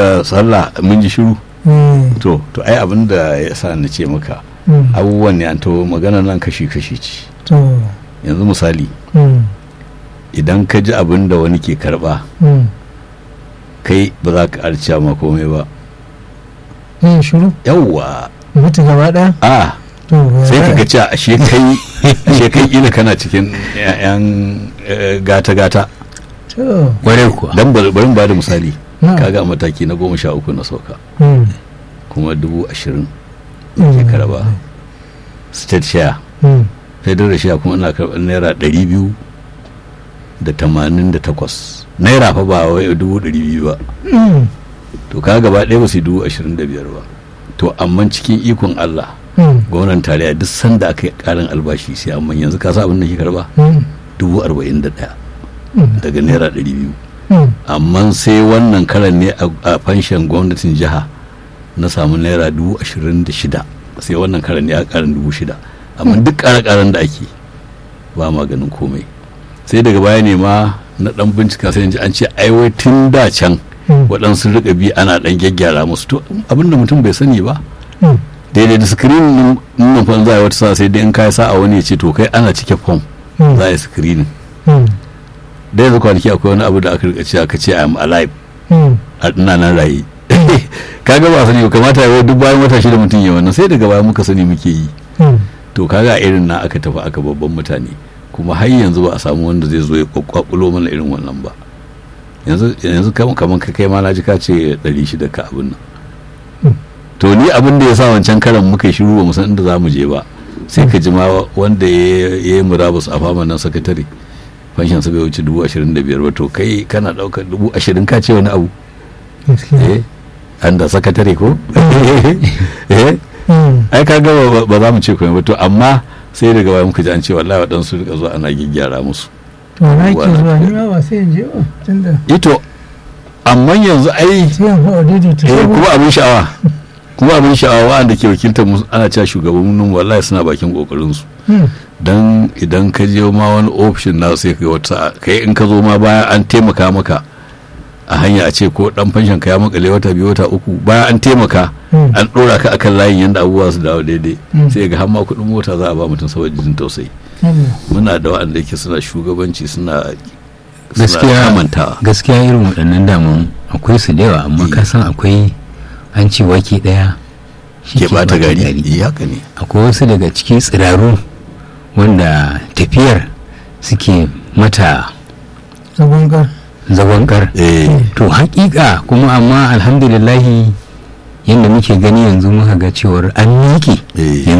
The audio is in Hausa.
sallah mun ji shiru. To ai abin da ya sa na ce maka abubuwan ne an to magana nan kashi-kashi ce. Yanzu misali idan ka ji abin da wani ke karba kai ba za ka arciya ma komai ba. Shiru? Yawwa. Mutu gaba ɗaya? Sai ka ga cewa ashe kai ina kana cikin 'yan gata-gata. Ware kuwa. Dan bari ba da misali. Kaga a mataki na 13 na sauka. Kuma 20,000 ke karaba. State share. Federal share kuma ina karɓar naira 288. Naira fa ba wai 200,000 ba. To kaga gaba ɗaya ba su 25,000 ba. To amma cikin ikon Allah gwamnan tarayya duk sanda aka yi karin albashi sai amma yanzu ka sa abin da ke karba 41,000 daga naira 200. Amma sai wannan karan ne a fanshin gwamnatin jiha na samu naira 26,000 sai wannan karan ne a karin 6,000. Amma duk kare-karen da ake ba maganin komai sai daga baya ne ma na dan bincika sai an ce aiwai tun da can waɗansu rika bi ana dan gyaggyara musu. To abinda mutum bai sani ba daidai da screen nan fa za a wata sa sai dai in kai sa a wani ya ce to kai ana cike form za a yi screening. Da yanzu kwanaki akwai wani abu da aka rika cewa ka ce I am alive a ina nan raye. Kaga ba sani kamata ya duk bayan wata shida mutum ya wannan sai daga baya muka sani muke yi. To kaga irin na aka tafi aka babban mutane kuma har yanzu ba a samu wanda zai zo ya kwakwakulo mana irin wannan ba. Yanzu kaman ka kai ma na ji ka ce 600 ka abin nan. To ni abin da ya sa wancan karan muka shiru ba mu san inda za mu je ba sai ka ji ma wanda ya yi murabus a fama nan sakatare fanshin sa bai wuce 25,000 ba. To kai kana daukar 20,000 ka ce wani abu an da sakatare ko ai ka ga ba za mu ce komai ba. To amma sai daga baya muka ji an ce wallahi waɗansu rika zuwa ana gyaggyara musu. To na ke zuwa ni ma ba sai in je ba tunda ito amma yanzu ai kuma abin sha'awa wanda ke wakiltar mu ana cewa shugabannin wallahi suna bakin kokarin su. Dan idan ka je ma wani option na sai kai wata kai in ka zo ma bayan an taimaka maka a hanya a ce ko dan fanshan ka ya makale wata 2 wata 3 bayan an taimaka an dora ka akan layin yanda abubuwa su dawo daidai sai ga har ma kudin mota za a ba mutum saboda jin tausayi. Muna da wanda yake suna shugabanci suna kamantawa. Gaskiya irin waɗannan damun akwai su da yawa amma ka san akwai an ce wake daya shi ke bata gari. Haka ne. Akwai wasu daga cikin tsiraru wanda tafiyar suke mata zagonkar. To hakika kuma amma alhamdulillahi yadda muke gani yanzu muka ga cewar an miƙe